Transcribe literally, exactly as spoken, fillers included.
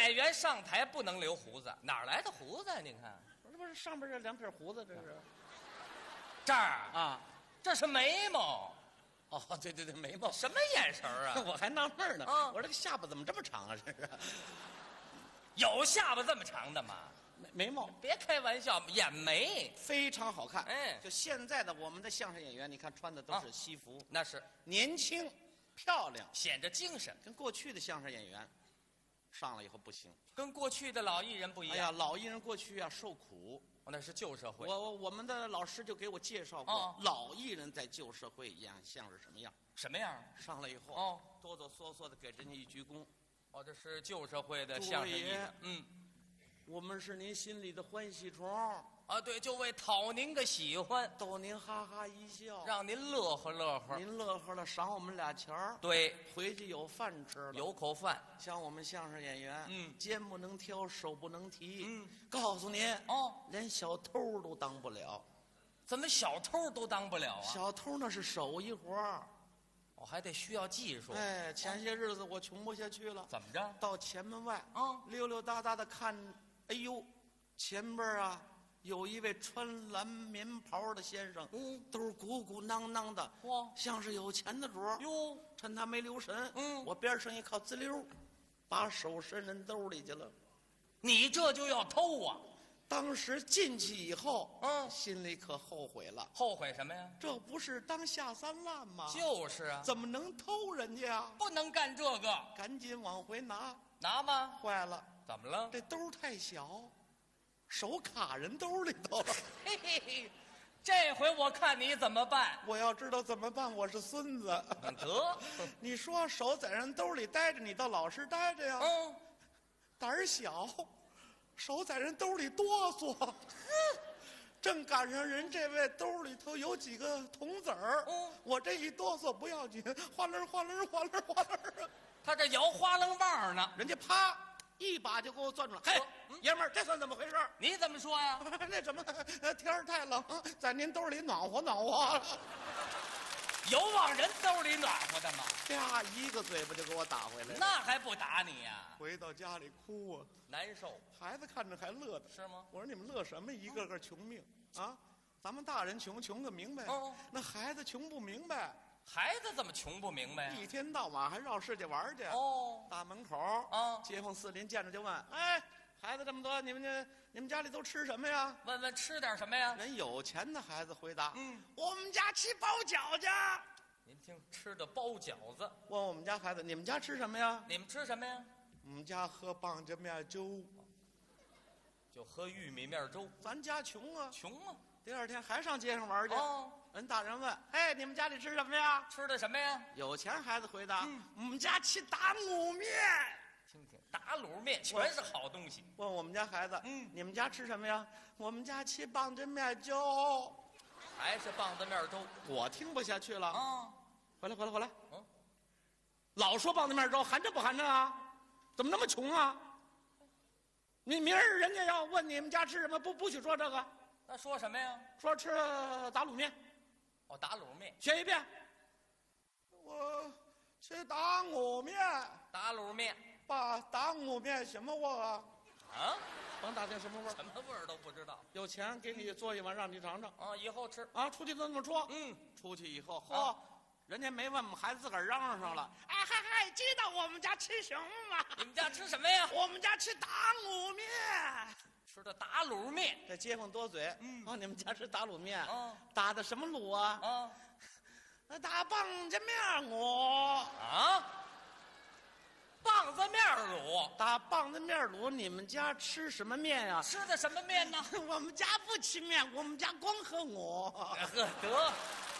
演员上台不能留胡子，哪儿来的胡子啊？您看这不是上边这两撇胡子，这是这儿啊， 这是眉毛， 哦，对对对，眉毛， 什么眼神啊？ 我还纳闷呢， 啊我说这个下巴怎么这么长啊？这是有下巴这么长的吗？ 眉眉毛别开玩笑，眼眉非常好看。 哎就现在的我们的相声演员，你看穿的都是西服， 那是年轻漂亮， 显着精神， 跟过去的相声演员上来以后不行。 跟过去的老艺人不一样。 哎呀，老艺人过去啊受苦。 哦那是旧社会。 我我我们的老师就给我介绍过， 哦老艺人在旧社会演相是什么样。 什么样？ 上来以后， 哦， 哆哆嗦嗦的给人家一鞠躬。 哦，这是旧社会的相声艺人。嗯， 我们是您心里的欢喜虫， 啊，对，就为讨您个喜欢， 逗您哈哈一笑， 让您乐呵乐呵。 您乐呵了，赏我们俩钱儿， 对， 回去有饭吃了。 有口饭。 像我们相声演员， 嗯肩不能挑，手不能提， 嗯， 告诉您， 哦， 连小偷都当不了。 怎么小偷都当不了啊？ 小偷那是手艺活儿。 我还得需要技术。 哎，前些日子我穷不下去了， 怎么着？ 到前门外， 啊溜溜达达的看，哎呦，前边啊有一位穿蓝棉袍的先生， 嗯， 都鼓鼓囊囊的， 哇像是有钱的主儿。 哟， 趁他没留神， 嗯我边上一靠，滋溜，把手伸人兜里去了。 你这就要偷啊？ 当时进去以后， 嗯心里可后悔了， 后悔什么呀？ 这不是当下三滥吗？ 就是啊， 怎么能偷人家呀？ 不能干这个。 赶紧往回拿， 拿吗？ 坏了， 怎么了？ 这兜太小，手卡人兜里头了。 嘿嘿嘿，这回我看你怎么办。 我要知道怎么办，我是孙子。 得， 你说手在人兜里待着，你倒老实待着呀。 嗯， 胆儿小，手在人兜里哆嗦。正赶上人这位兜里头有几个铜子儿， 嗯我这一哆嗦不要紧，哗楞哗楞哗楞哗楞， 他这摇花楞棒呢。 人家啪一把就给我攥住了。嘿， 嗯爷们儿，这算怎么回事？ 你怎么说呀？ 那什么，呃天儿太冷，在您兜里暖和暖和。 有往人兜里暖和的吗？ 啪，一个嘴巴就给我打回来了。 那还不打你呀？ 回到家里哭啊， 难受孩子看着还乐的。 是吗？ 我说你们乐什么？一个个穷命啊！咱们大人穷，穷个明白。 哦那孩子穷不明白， 孩子怎么穷不明白呀？ 一天到晚还绕世界玩去。 哦， 大门口啊街坊四邻见着就问：“哎，孩子这么多，你们这你们家里都吃什么呀问问吃点什么呀？？” 人有钱的孩子回答：“ 嗯， 我们家吃包饺子。” 您听，吃的包饺子。 问我们家孩子：“你们家吃什么呀你们吃什么呀？？” 我们家喝棒子面粥。 就喝玉米面粥。 咱家穷啊。 穷啊！ 第二天还上街上玩去。 哦， 人大人问：“哎，你们家里吃什么呀吃的什么呀？？” 有钱孩子回答：“ 嗯我们家吃打卤面。 听听，打卤面全是好东西。” 问我们家孩子：“ 嗯你们家吃什么呀？”我们家吃棒子面粥。 还是棒子面粥我听不下去了。 啊？ 回来，回来，回来！ 嗯， 老说棒子面粥，含着不含着啊？怎么那么穷啊？你明儿人家要问你们家吃什么，不不许说这个， 那说什么呀？ 说吃打卤面。 哦，打卤面， 学一遍。我吃打卤面， 打卤面把打卤面什么味儿啊？ 啊， 甭打听什么味儿， 什么味儿都不知道有钱给你做一碗让你尝尝啊！以后吃。 啊！出去这么说， 嗯， 出去以后，嚯、 啊人家没问我们孩子自个儿嚷嚷上了。哎嗨嗨，知道我们家吃什么吗？ 你们家吃什么呀？ 我们家吃打卤面。 吃的打卤面这街坊多嘴， 嗯啊，你们家吃打卤面， 啊打的什么卤啊？ 啊那打棒子面卤， 啊！棒子面卤打棒子面卤。你们家吃什么面呀、 吃的什么面呢？ 我们家不吃面，我们家光喝我。 呵得，